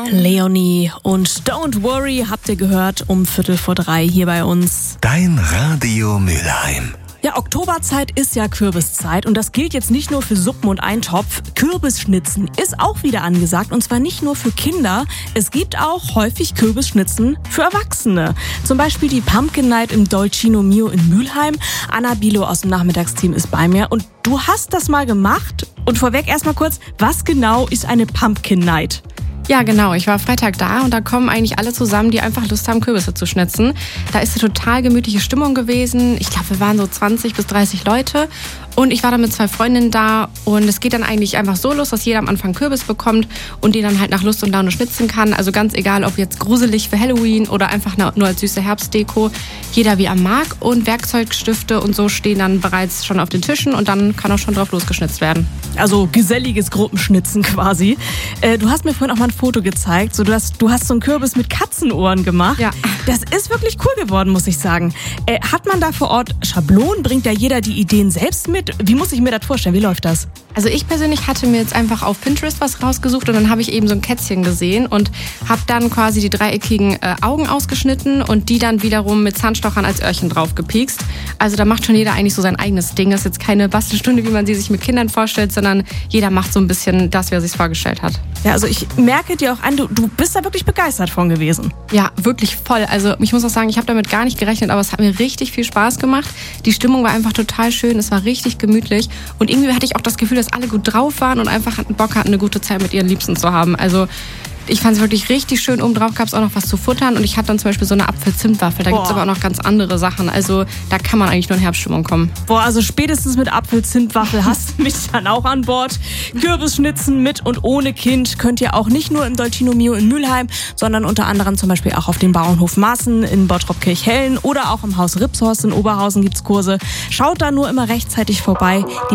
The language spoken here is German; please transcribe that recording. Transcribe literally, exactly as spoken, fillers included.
Leonie und Don't Worry habt ihr gehört um Viertel vor drei hier bei uns. Dein Radio Mülheim. Ja, Oktoberzeit ist ja Kürbiszeit und das gilt jetzt nicht nur für Suppen und Eintopf. Kürbisschnitzen ist auch wieder angesagt und zwar nicht nur für Kinder. Es gibt auch häufig Kürbisschnitzen für Erwachsene. Zum Beispiel die Pumpkin Night im Dolcino Mio in Mülheim. Anna Bilo aus dem Nachmittagsteam ist bei mir und du hast das mal gemacht. Und vorweg erstmal kurz, was genau ist eine Pumpkin Night? Ja, genau. Ich war Freitag da und da kommen eigentlich alle zusammen, die einfach Lust haben, Kürbisse zu schnitzen. Da ist eine total gemütliche Stimmung gewesen. Ich glaube, wir waren so zwanzig bis dreißig Leute. Und ich war dann mit zwei Freundinnen da und es geht dann eigentlich einfach so los, dass jeder am Anfang Kürbis bekommt und den dann halt nach Lust und Laune schnitzen kann. Also ganz egal, ob jetzt gruselig für Halloween oder einfach nur als süße Herbstdeko. Jeder wie er mag und Werkzeugstifte und so stehen dann bereits schon auf den Tischen und dann kann auch schon drauf losgeschnitzt werden. Also geselliges Gruppenschnitzen quasi. Äh, du hast mir vorhin auch mal ein Foto gezeigt. So, du, hast, du hast so einen Kürbis mit Katzenohren gemacht. Ja. Das ist wirklich cool geworden, muss ich sagen. Äh, hat man da vor Ort Schablonen? Bringt da jeder die Ideen selbst mit? Wie muss ich mir das vorstellen? Wie läuft das? Also ich persönlich hatte mir jetzt einfach auf Pinterest was rausgesucht und dann habe ich eben so ein Kätzchen gesehen und habe dann quasi die dreieckigen äh, Augen ausgeschnitten und die dann wiederum mit Zahnstochern als Öhrchen drauf gepiekst. Also da macht schon jeder eigentlich so sein eigenes Ding. Das ist jetzt keine Bastelstunde, wie man sie sich mit Kindern vorstellt, sondern jeder macht so ein bisschen das, wie er sich vorgestellt hat. Ja, also ich merke dir auch an, du, du bist da wirklich begeistert von gewesen. Ja, wirklich voll. Also ich muss auch sagen, ich habe damit gar nicht gerechnet, aber es hat mir richtig viel Spaß gemacht. Die Stimmung war einfach total schön, es war richtig gemütlich und irgendwie hatte ich auch das Gefühl, dass alle gut drauf waren und einfach Bock hatten, eine gute Zeit mit ihren Liebsten zu haben. Also ich fand es wirklich richtig schön. Obendrauf gab es auch noch was zu futtern und ich hatte dann zum Beispiel so eine Apfel-Zimt-Waffel. Da gibt es aber auch noch ganz andere Sachen. Also da kann man eigentlich nur in Herbststimmung kommen. Boah, also spätestens mit Apfel-Zimt-Waffel hast du mich dann auch an Bord. Kürbisschnitzen mit und ohne Kind könnt ihr auch nicht nur im Dolcino Mio in Mülheim, sondern unter anderem zum Beispiel auch auf dem Bauernhof Maaßen in Bottrop-Kirchhellen oder auch im Haus Ripshorst in Oberhausen gibt's Kurse. Schaut da nur immer rechtzeitig vorbei. Die